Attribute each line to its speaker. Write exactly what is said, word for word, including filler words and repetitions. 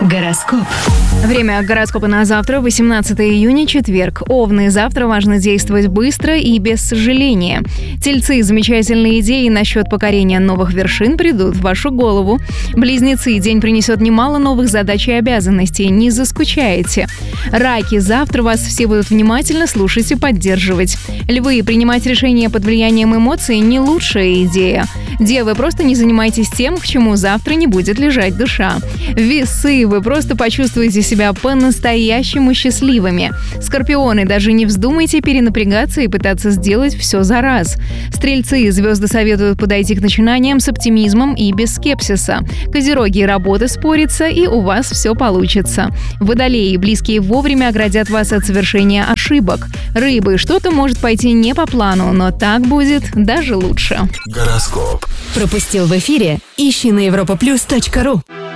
Speaker 1: Гороскоп.
Speaker 2: Время гороскопа на завтра, восемнадцатое июня, четверг. Овны, завтра важно действовать быстро и без сожаления. Тельцы, замечательные идеи насчет покорения новых вершин придут в вашу голову. Близнецы, день принесет немало новых задач и обязанностей, не заскучаете. Раки, завтра вас все будут внимательно слушать и поддерживать. Львы, принимать решения под влиянием эмоций не лучшая идея. Девы, просто не занимайтесь тем, к чему завтра не будет лежать душа. Весы, вы просто почувствуете себя по-настоящему счастливыми. Скорпионы, даже не вздумайте перенапрягаться и пытаться сделать все за раз. Стрельцы, звезды советуют подойти к начинаниям с оптимизмом и без скепсиса. Козероги, работа спорится, и у вас все получится. Водолеи, близкие вовремя оградят вас от совершения ошибок. Рыбы, что-то может пойти не по плану, но так будет даже лучше.
Speaker 1: Гороскоп. Пропустил в эфире? Ищи на европа плюс точка ру.